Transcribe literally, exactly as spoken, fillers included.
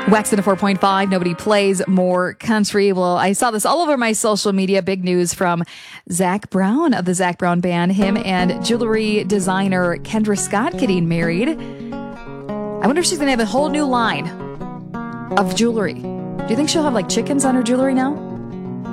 Wax into four point five. Nobody plays more country. Well, I saw this all over my social media. Big news from Zac Brown of the Zac Brown Band. Him and jewelry designer Kendra Scott getting married. I wonder if she's going to have a whole new line of jewelry. Do you think she'll have like chickens on her jewelry now?